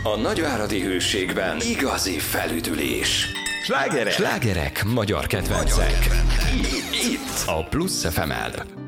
A nagyváradi Hőségben igazi felüdülés. Slágerek magyar kedvencek. Itt a Plusz FM-el.